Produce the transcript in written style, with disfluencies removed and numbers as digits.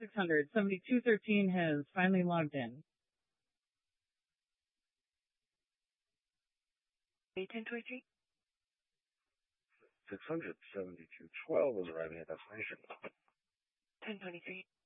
672.13 has finally logged in. 1023. 672.12 is arriving at destination. 1023.